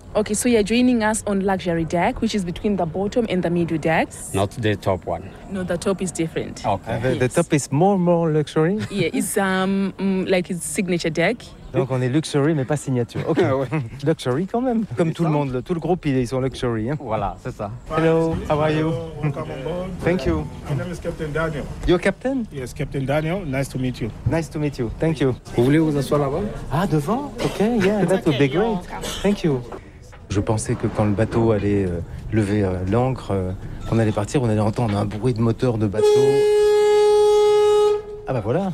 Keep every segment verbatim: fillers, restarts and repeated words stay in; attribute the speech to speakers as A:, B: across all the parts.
A: Okay, so you're joining us on luxury deck, which is between the bottom and the middle decks.
B: Not the top one.
A: No, the top is different.
B: Okay.
C: Uh, the,
A: Yes.
C: the top is more, more luxury.
A: Yeah, it's um mm, like it's signature deck.
C: Donc on est luxury mais pas signature. Ok. Luxury quand même. Comme tout le monde, le- tout le groupe ils sont luxury. Hein.
B: Voilà, c'est ça.
C: Hello, how are you?
D: Welcome on board.
C: Thank you.
D: My name is Captain Daniel.
C: You're captain?
D: Yes, Captain Daniel. Nice to meet you.
C: Nice to meet you. Thank you.
B: Vous voulez vous asseoir là-bas?
C: Ah, devant? Ok, yeah, that would be great. Thank you. Je pensais que quand le bateau allait euh, lever euh, l'ancre, euh, qu'on allait partir, on allait entendre un bruit de moteur de bateau. Ah bah voilà.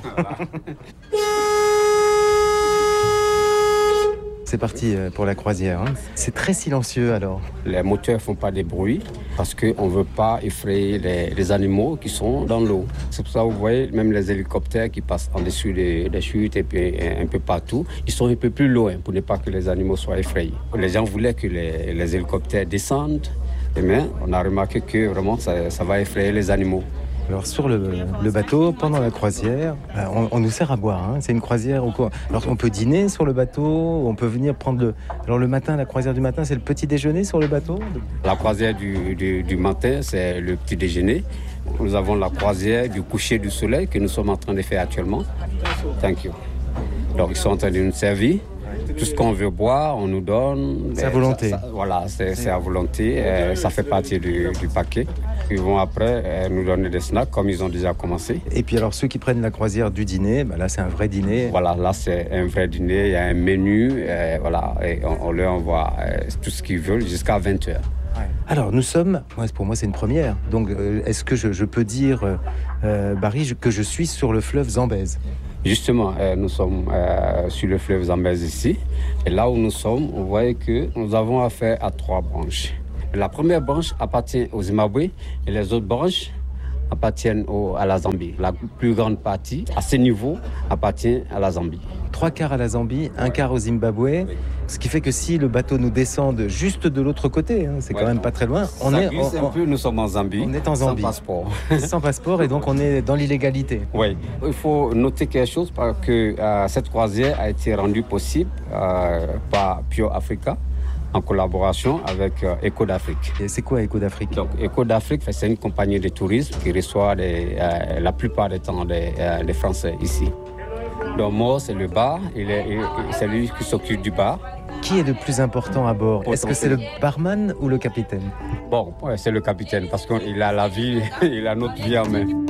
C: C'est parti euh, pour la croisière. Hein. C'est très silencieux alors.
B: Les moteurs ne font pas de bruit parce qu'on ne veut pas effrayer les, les animaux qui sont dans l'eau. C'est pour ça que vous voyez même les hélicoptères qui passent en dessus des, des chutes et puis un peu partout, ils sont un peu plus loin pour ne pas que les animaux soient effrayés. Les gens voulaient que les, les hélicoptères descendent, mais on a remarqué que vraiment ça, ça va effrayer les animaux.
C: Alors sur le, le bateau, pendant la croisière, euh, on, on nous sert à boire. Hein. C'est une croisière au cours. Alors on peut dîner sur le bateau, on peut venir prendre le. Alors le matin, la croisière du matin, c'est le petit déjeuner sur le bateau.
B: La croisière du, du, du matin, c'est le petit déjeuner. Nous avons la croisière du coucher du soleil que nous sommes en train de faire actuellement. Thank you. Donc ils sont en train de nous servir. Tout ce qu'on veut boire, on nous donne.
C: C'est à volonté.
B: Ça, ça, voilà, c'est, c'est à volonté. Euh, ça fait partie du, du paquet. Ils vont après euh, nous donner des snacks comme ils ont déjà commencé.
C: Et puis alors ceux qui prennent la croisière du dîner, bah là c'est un vrai dîner.
B: Voilà, là c'est un vrai dîner. Il y a un menu. Euh, voilà, et on, on leur envoie euh, tout ce qu'ils veulent jusqu'à vingt heures.
C: Alors nous sommes, moi, pour moi c'est une première. Donc euh, est-ce que je, je peux dire, euh, Barry, je- que je suis sur le fleuve Zambèze?
B: Justement, euh, nous sommes euh, sur le fleuve Zambèze ici. Et là où nous sommes, vous voyez que nous avons affaire à trois branches. La première branche appartient au Zimbabwe et les autres branches appartiennent au, à la Zambie. La plus grande partie, à ce niveau, appartient à la Zambie.
C: Trois quarts à la Zambie, un quart au Zimbabwe. Ce qui fait que si le bateau nous descend de- juste de l'autre côté, hein, c'est quand
B: Ouais,
C: même
B: non.
C: pas très loin, on
B: Ça
C: est
B: glisse
C: on-
B: un peu, nous sommes en Zambie.
C: on est en Zambie.
B: Sans passeport.
C: sans passeport et donc on est dans l'illégalité.
B: Oui, il faut noter quelque chose parce que euh, cette croisière a été rendue possible euh, par Pure Africa en collaboration avec euh, Eco d'Afrique.
C: Et c'est quoi Eco d'Afrique?
B: Donc Eco d'Afrique, c'est une compagnie de tourisme qui reçoit des, euh, la plupart du temps des, euh, des Français ici. Donc Mo, c'est le bar, il est, il- c'est lui qui s'occupe du bar.
C: Qui est le plus important à bord? Est-ce que c'est le barman ou le capitaine?
B: Bon, ouais, c'est le capitaine parce qu'il a la vie, il a notre vie en main.